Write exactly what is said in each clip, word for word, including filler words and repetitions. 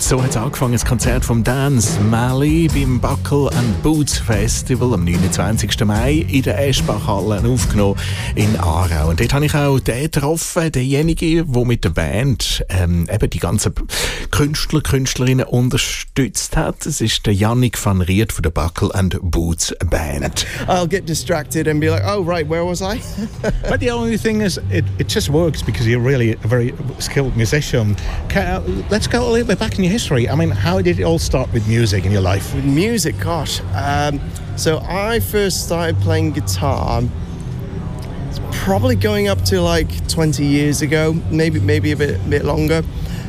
So hat es angefangen, das Konzert vom Dan Smalley beim Buckle and Boots Festival am neunundzwanzigsten Mai in der Eschbachhalle aufgenommen in Aarau. Und dort habe ich auch den getroffen, denjenigen, der mit der Band ähm, eben die ganzen Künstler, Künstlerinnen unterstützt hat. Es ist der Yannick van Riet von der Buckle and Boots Band. I'll get distracted and be like, oh right, where was I? But the only thing is, it, it just works because you're really a very skilled musician. Can, uh, let's go a little bit back in your history. I mean, how did it all start with music in your life? With music, gosh. Um, so I first started playing guitar it's probably going up to like twenty years ago, maybe maybe a bit bit longer.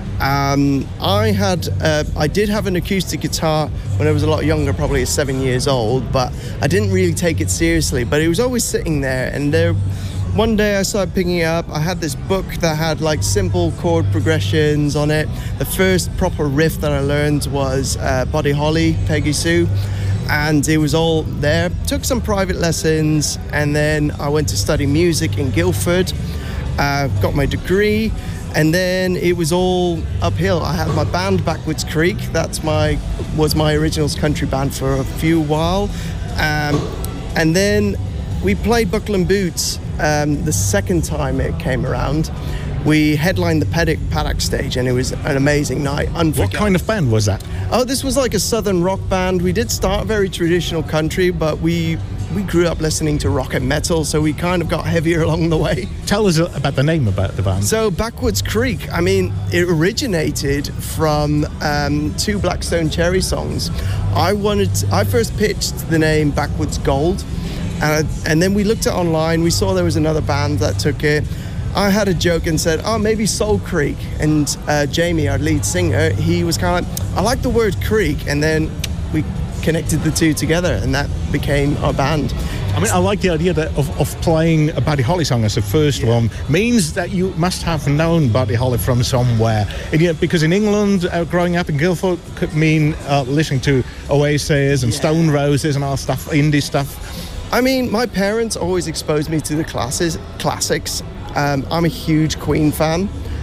Um, I had, uh, I did have an acoustic guitar when I was a lot younger, probably seven years old, but I didn't really take it seriously. But it was always sitting there, and there, one day I started picking it up. I had this book that had like simple chord progressions on it. The first proper riff that I learned was uh, Buddy Holly, Peggy Sue, and it was all there. Took some private lessons, and then I went to study music in Guildford. Uh, got my degree. And then it was all uphill. I had my band Backwards Creek. That's my was my originals country band for a few while. Um, and then we played Buckle and Boots um, the second time it came around. We headlined the Paddock, Paddock stage, and it was an amazing night. What kind of band was that? Oh, this was like a southern rock band. We did start very traditional country, but we we grew up listening to rock and metal, so we kind of got heavier along the way. Tell us about the name about the band. So Backwards Creek, I mean, it originated from um, two Black Stone Cherry songs. I wanted, to, I first pitched the name Backwards Gold, and, I, and then we looked at online. We saw there was another band that took it. I had a joke and said, oh, maybe Soul Creek. And uh, Jamie, our lead singer, he was kind of like, I like the word creek. And then we connected the two together, and that became our band. I mean, I like the idea that of, of playing a Buddy Holly song as the first yeah. one. Means that you must have known Buddy Holly from somewhere. And, yeah, because in England, uh, growing up in Guildford could mean uh, listening to Oasis and yeah. Stone Roses and all stuff, indie stuff. I mean, my parents always exposed me to the classes, classics. Um, I'm a huge Queen fan,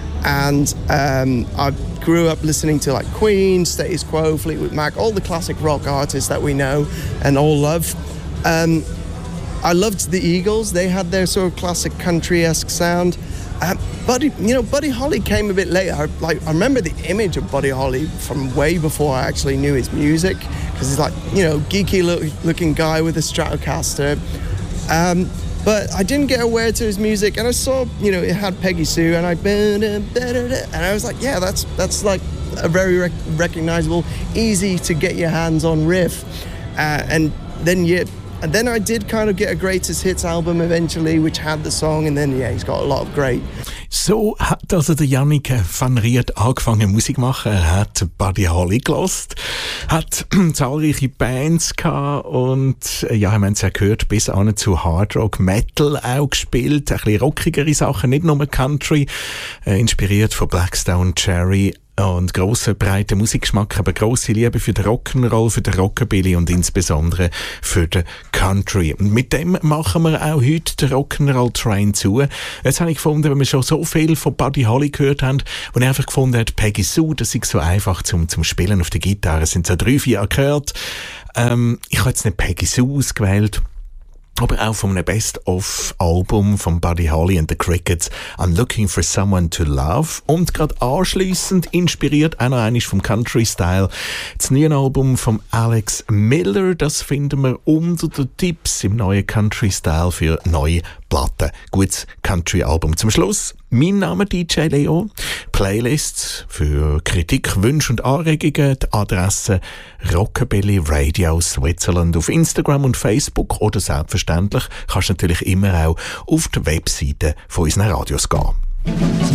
and um, I grew up listening to like Queen, Status Quo, Fleetwood Mac, all the classic rock artists that we know and all love. Um, I loved the Eagles. They had their sort of classic country-esque sound. Uh, Buddy, you know, Buddy Holly came a bit later. I, like, I remember the image of Buddy Holly from way before I actually knew his music, because he's like, you know, geeky look, looking guy with a Stratocaster. Um, But I didn't get aware to his music, and I saw, you know, it had Peggy Sue, and I, and I was like, yeah, that's that's like a very rec- recognizable, easy to get your hands on riff, uh, and then yeah, and then I did kind of get a greatest hits album eventually, which had the song, and then yeah, he's got a lot of great. So hat also der Yannick van Riet angefangen Musik machen. Er hat Buddy Holly gelost, hat zahlreiche Bands gehabt und ja, wir haben es ja gehört, bis an zu Hard Rock, Metal auch gespielt, ein bisschen rockigere Sachen, nicht nur Country, äh, inspiriert von Black Stone Cherry. Und grosser, breiter Musikgeschmack, aber grosse Liebe für den Rock'n'Roll, für den Rockabilly und insbesondere für den Country. Und mit dem machen wir auch heute den Rock'n'Roll-Train zu. Jetzt habe ich gefunden, wenn wir schon so viel von Buddy Holly gehört haben, und er einfach gefunden hat, Peggy Sue, das ist so einfach zum, zum Spielen auf der Gitarre. Es sind so drei, vier Akkorde. Ähm, ich habe jetzt nicht Peggy Sue ausgewählt, aber auch von einem Best-of-Album von Buddy Holly and the Crickets, I'm Looking for Someone to Love. Und gerade anschliessend inspiriert auch noch einmal vom Country-Style das neue Album von Alex Miller. Das finden wir unter den Tipps im neuen Country-Style für neue Platten. Gutes Country-Album. Zum Schluss mein Name D J Leo. Playlists für Kritik, Wünsche und Anregungen. Die Adresse Rockabilly Radio Switzerland auf Instagram und Facebook, oder selbstverständlich kannst du natürlich immer auch auf die Webseite von unseren Radios gehen.